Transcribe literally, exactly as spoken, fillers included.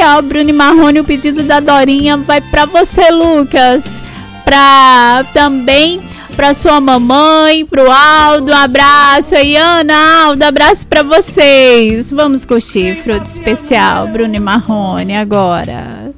especial, Bruno e Marrone. O pedido da Dorinha vai pra você, Lucas. Pra também pra sua mamãe, pro Aldo, um abraço aí, Ana, Aldo, abraço pra vocês. Vamos curtir Fruta Especial, Bruno e Marrone agora.